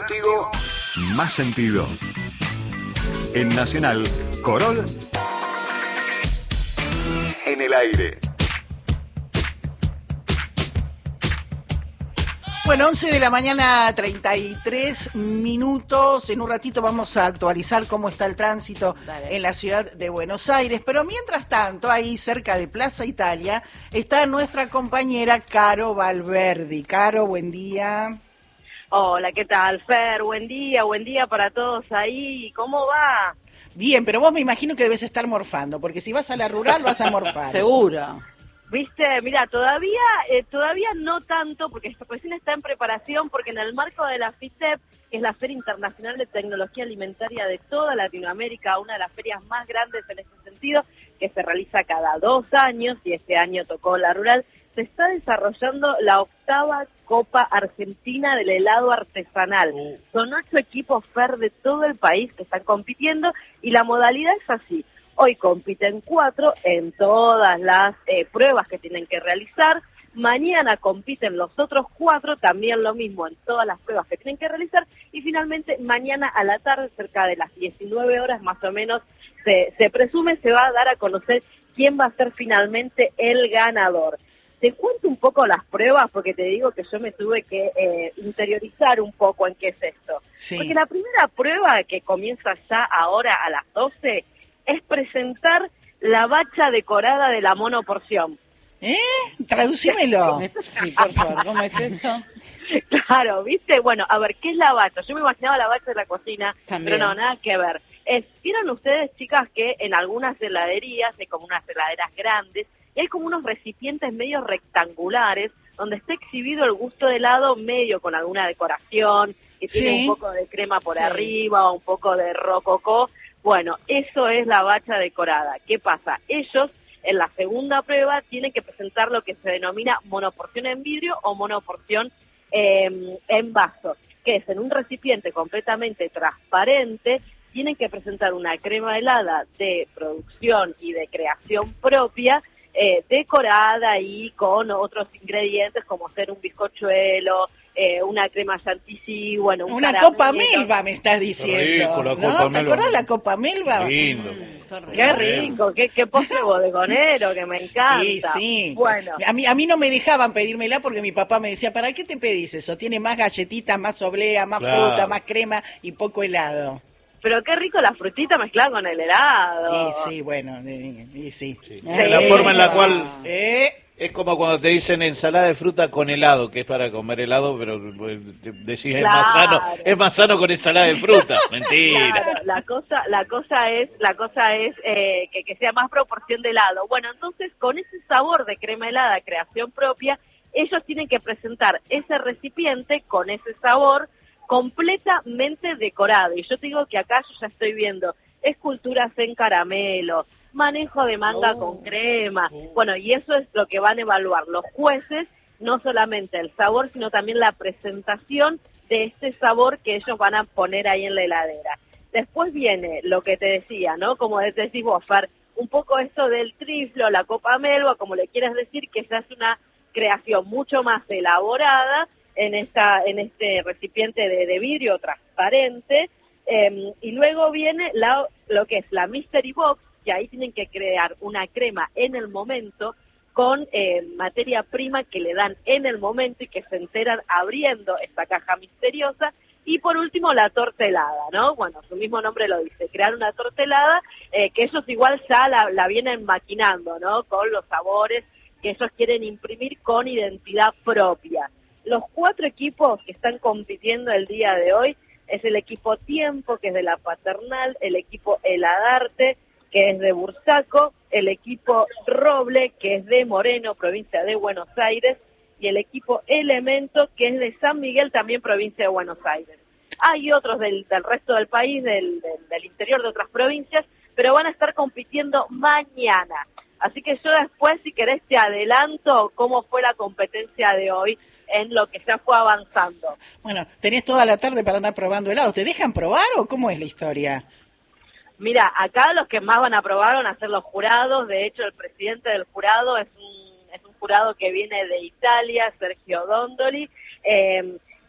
Contigo, más sentido. En Nacional, Corol en el aire. Bueno, 11 de la mañana, 33 minutos. En un ratito vamos a actualizar cómo está el tránsito en la ciudad de Buenos Aires. Pero mientras tanto, ahí cerca de Plaza Italia, está nuestra compañera Caro Valverdi. Caro, buen día. Hola, ¿qué tal, Fer? Buen día para todos ahí. ¿Cómo va? Bien, pero vos me imagino que debes estar morfando, porque si vas a la rural vas a morfar. Seguro. Viste, mira, todavía no tanto, porque esto recién está en preparación, porque en el marco de la FITEP, que es la Feria Internacional de Tecnología Alimentaria de toda Latinoamérica, una de las ferias más grandes en ese sentido, que se realiza cada 2 años, y este año tocó la rural, se está desarrollando la 8ª Copa Argentina del helado artesanal. Son 8 equipos FER de todo el país que están compitiendo, y la modalidad es así. Hoy compiten 4 en todas las pruebas que tienen que realizar. Mañana compiten los otros 4, también lo mismo en todas las pruebas que tienen que realizar. Y finalmente, mañana a la tarde, cerca de las 19 horas más o menos, se presume, se va a dar a conocer quién va a ser finalmente el ganador. Te cuento un poco las pruebas, porque te digo que yo me tuve que interiorizar un poco en qué es esto. Sí. Porque la primera prueba, que comienza ya ahora a las 12, es presentar la bacha decorada de la monoporción. Traducímelo. Sí, por favor, ¿cómo es eso? Claro, ¿viste? Bueno, a ver, ¿qué es la bacha? Yo me imaginaba la bacha de la cocina, también. Pero no, nada que ver. ¿Vieron ustedes, chicas, que en algunas heladerías, hay como unas heladeras grandes, y hay como unos recipientes medio rectangulares, donde está exhibido el gusto de helado medio con alguna decoración, que tiene un poco de crema por arriba o un poco de rococó? Bueno, eso es la bacha decorada. ¿Qué pasa? Ellos, en la segunda prueba, tienen que presentar lo que se denomina monoporción en vidrio o monoporción en vaso, que es en un recipiente completamente transparente. Tienen que presentar una crema helada de producción y de creación propia, decorada y con otros ingredientes como ser un bizcochuelo, una crema chantilly, bueno, una copa Melba me estás diciendo, rico, la ¿no? copa ¿Te Melba. acordás la copa Melba? Lindo. Qué rico, qué postre bodegonero, que me encanta. Sí, sí. Bueno. A mí no me dejaban pedírmela porque mi papá me decía, ¿para qué te pedís eso? Tiene más galletitas, más oblea, más fruta, más crema y poco helado. Pero qué rico la frutita mezclada con el helado. Sí, bueno, sí. Sí. La forma en la cual es como cuando te dicen ensalada de fruta con helado, que es para comer helado, pero decís es más sano con ensalada de fruta. Mentira. Claro, la cosa es que sea más proporción de helado. Bueno, entonces con ese sabor de crema helada, creación propia, ellos tienen que presentar ese recipiente con ese sabor completamente decorado. Y yo te digo que acá yo ya estoy viendo esculturas en caramelo, manejo de manga con crema. Bueno, y eso es lo que van a evaluar los jueces, no solamente el sabor, sino también la presentación de este sabor que ellos van a poner ahí en la heladera. Después viene lo que te decía, ¿no? Como decís vos, Fer, un poco esto del triflo, la copa Melba, como le quieras decir, que se hace una creación mucho más elaborada en este recipiente de vidrio transparente, y luego viene lo que es la Mystery Box, que ahí tienen que crear una crema en el momento con materia prima que le dan en el momento y que se enteran abriendo esta caja misteriosa. Y por último, la torta helada, ¿no? Bueno, su mismo nombre lo dice, crear una torta helada, que ellos igual ya la vienen maquinando, ¿no? Con los sabores que ellos quieren imprimir con identidad propia. Los 4 equipos que están compitiendo el día de hoy es el equipo Tiempo, que es de la Paternal, el equipo Heladarte, que es de Bursaco, el equipo Roble, que es de Moreno, provincia de Buenos Aires, y el equipo Elemento, que es de San Miguel, también provincia de Buenos Aires. Hay otros del resto del país, del interior de otras provincias, pero van a estar compitiendo mañana. Así que yo después, si querés, te adelanto cómo fue la competencia de hoy en lo que ya fue avanzando. Bueno, tenés toda la tarde para andar probando helado. ¿Te dejan probar o cómo es la historia? Mira, acá los que más van a probar van a ser los jurados. De hecho, el presidente del jurado es un jurado que viene de Italia, Sergio Dondoli,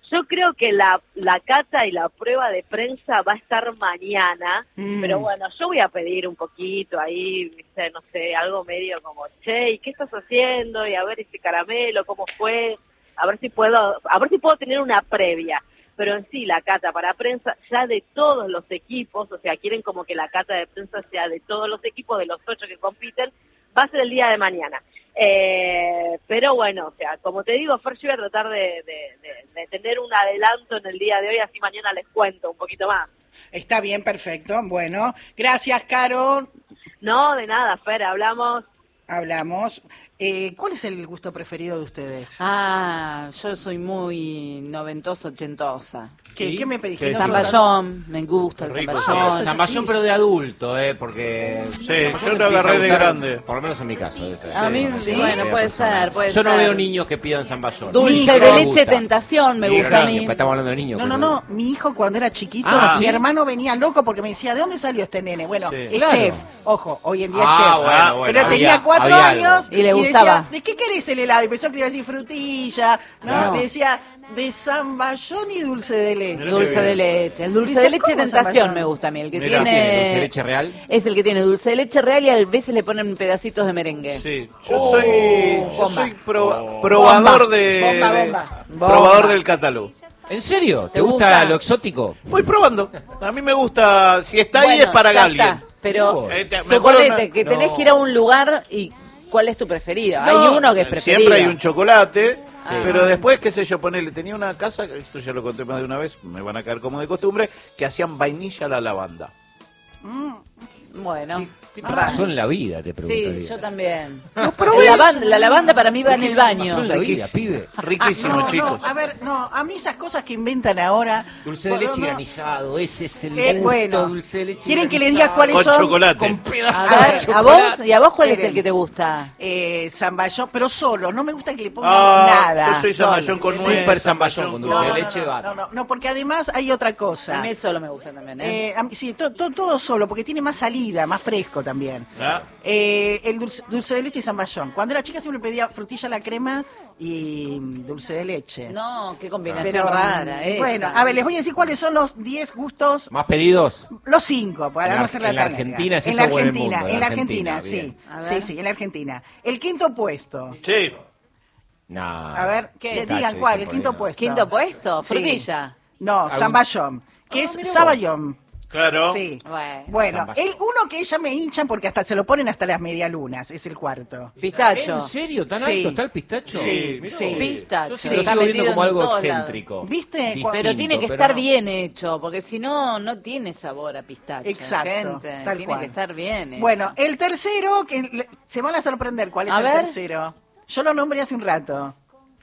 Yo creo que la cata y la prueba de prensa va a estar mañana, pero bueno, yo voy a pedir un poquito ahí, no sé, algo medio como, che, ¿y qué estás haciendo? Y a ver ese caramelo, ¿cómo fue? A ver si puedo tener una previa. Pero en sí, la cata para prensa, ya de todos los equipos, o sea, quieren como que la cata de prensa sea de todos los equipos, de los 8 que compiten, va a ser el día de mañana. Pero bueno, o sea, como te digo, Fer, yo voy a tratar de tener un adelanto en el día de hoy, así mañana les cuento un poquito más. Está bien, perfecto. Bueno, gracias, Caro. No, de nada, Fer, hablamos. ¿Cuál es el gusto preferido de ustedes? Yo soy muy noventosa, ochentosa. ¿Qué me pediste? Zamballón, me gusta el zamballón. Zamballón, pero de adulto, porque... Sí, yo lo agarré de grande. Por lo menos en mi caso. A mí, bueno, puede ser. Yo no veo niños que pidan zamballón. Dulce de leche tentación me gusta a mí. Estamos hablando de niños. No, mi hijo cuando era chiquito, mi hermano venía loco porque me decía, ¿de dónde salió este nene? Bueno, es chef, ojo, hoy en día es chef. Bueno, pero tenía 4 años y le gustaba. Decía, ¿de qué querés el helado? Y pensó que le iba a decir frutilla, ¿no? Le decía, de zamballón y dulce de leche. Dulce de leche. El dulce de leche tentación me gusta a mí. El que tiene dulce de leche real. Es el que tiene dulce de leche real y a veces le ponen pedacitos de merengue. Sí, yo soy probador probador del catálogo. ¿En serio? ¿Te gusta lo exótico? Voy probando. A mí me gusta, si está ahí es para alguien. Está. Pero suponete que tenés que ir a un lugar y ¿cuál es tu preferido? Hay uno que es preferido. Siempre hay un chocolate, pero después, qué sé yo, ponele, tenía una casa, esto ya lo conté más de una vez, me van a caer como de costumbre, que hacían vainilla a la lavanda. Bueno. ¿Qué te pasó en la vida, te pregunto? Sí, yo también. La lavanda para mí va en el baño. En la vida, pibe. Riquísimo, chicos. A mí esas cosas que inventan ahora... Dulce de leche granizado, ese es el gusto, bueno, dulce de leche ¿quieren que les diga cuáles con son? Chocolate. Con pedazos de chocolate. ¿A vos cuál es el que te gusta? Zamballón, pero solo, no me gusta que le pongan nada. Yo soy zamballón con nuez. Super zamballón con dulce de leche. No, porque además hay otra cosa. A mí solo me gusta también, sí, todo solo, porque tiene más salida, más fresco también. El dulce de leche y zamballón. Cuando era chica siempre pedía frutilla a la crema y dulce de leche. No, qué combinación rara esa. Bueno, a ver, les voy a decir cuáles son los 10 gustos. ¿Más pedidos? Los 5, para no hacer la tarea. Argentina es en la Argentina, en la Argentina, sí. Sí, en la Argentina. El quinto puesto. Sí. No. A ver, digan cuál, el quinto puesto. ¿Quinto puesto? Frutilla. No, zamballón, que es saballón. Claro. Sí. Bueno, uno que ya me hinchan porque hasta se lo ponen hasta las medialunas, es el cuarto. Pistacho. ¿En serio? ¿Tan alto está el pistacho? Sí. Pistacho. Yo se lo sigo viendo como algo excéntrico. ¿Viste? Distinto, pero tiene que estar bien hecho, porque si no, no tiene sabor a pistacho. Exacto. Gente. Tiene que estar bien hecho. Bueno, el tercero, que se van a sorprender cuál es el tercero. Yo lo nombré hace un rato.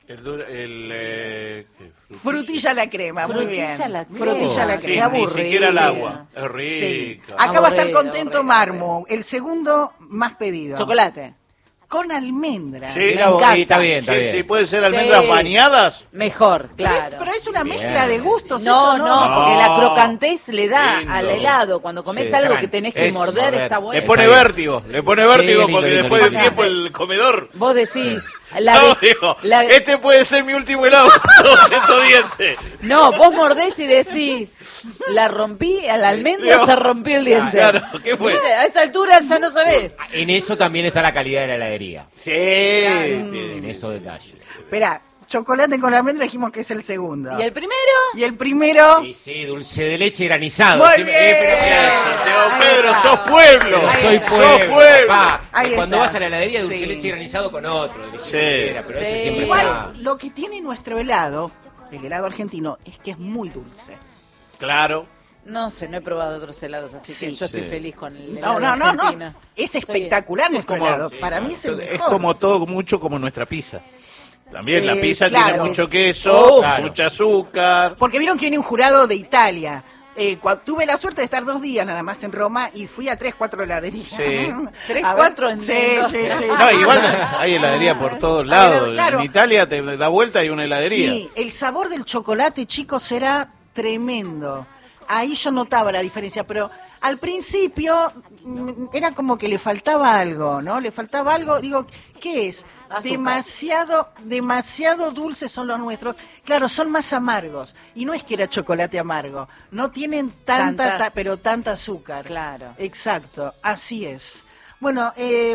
Frutilla a la crema, muy bien. Frutilla a la crema. Ni siquiera el agua. Es rica. Sí. Acá va a estar contento Marmo, el segundo más pedido. Chocolate. Con almendra. Sí, me encanta. Está bien. Sí, puede ser almendras bañadas. Mejor, claro. Pero es una mezcla de gustos. No, porque la crocantez le da al helado. Cuando comes algo que tenés que morder, está bueno. Le pone vértigo porque después del tiempo el comedor. Vos decís... este puede ser mi último helado con todos estos dientes. No, vos mordés y decís, ¿la rompí a la almendra o se rompió el diente? Claro, ¿qué fue? A esta altura ya no sabés. En eso también está la calidad de la heladería. Sí. En esos detalles. Espera, chocolate con almendra dijimos que es el segundo. ¿Y el primero? Y el primero... Sí, dulce de leche granizado. Muy bien. Santiago Pedro, sos pueblo. Soy pueblo. Papá. Cuando vas a la heladería, dulce de leche granizado con otro. Pero ese siempre igual, lo que tiene nuestro helado, el helado argentino, es que es muy dulce. Claro. No sé, no he probado otros helados, así que yo estoy feliz con el helado argentino. Es espectacular nuestro helado. Para mí es el mejor. Es como todo, mucho como nuestra pizza. También la pizza tiene mucho queso, mucho azúcar. Porque vieron que viene un jurado de Italia. Tuve la suerte de estar 2 días nada más en Roma y fui a 3, 4 heladerías. Sí. 3, 4 en sí. No, igual hay heladería por todos lados. Claro. En Italia te da vuelta y hay una heladería. Sí, el sabor del chocolate, chicos, era tremendo. Ahí yo notaba la diferencia, pero al principio era como que le faltaba algo, ¿no? Le faltaba algo, digo, ¿qué es? Demasiado dulces son los nuestros. Claro, son más amargos. Y no es que era chocolate amargo. No tienen tanta azúcar. Claro. Exacto, así es. Bueno, ¿qué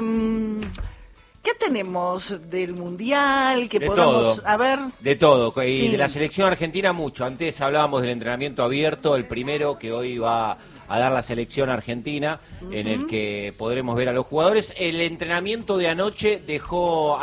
tenemos del Mundial? Que de podamos, todo, a ver. De todo. Y sí. de la selección argentina mucho. Antes hablábamos del entrenamiento abierto, el primero que hoy va a dar la selección argentina, en el que podremos ver a los jugadores. El entrenamiento de anoche dejó